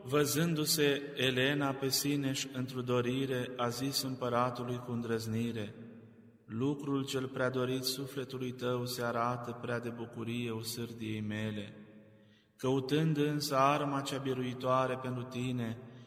Văzându-se Elena pe sine-și într-o dorire, a zis împăratului cu îndrăznire: lucrul cel prea dorit sufletului tău se arată prea de bucurie o sârdiei mele. Căutând însă arma cea biruitoare pentru tine,